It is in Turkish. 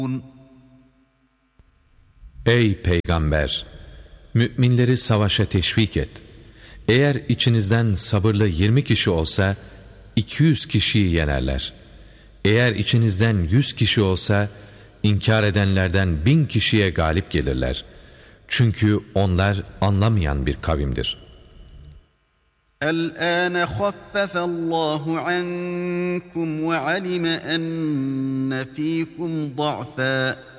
Ey Peygamber! Müminleri savaşa teşvik et. Eğer içinizden sabırlı 20 kişi olsa, 200 kişiyi yenerler. Eğer içinizden 100 kişi olsa, inkar edenlerden 1000 kişiye galip gelirler. Çünkü onlar anlamayan bir kavimdir. الآن خفف الله عنكم وعلم أن فيكم ضعفا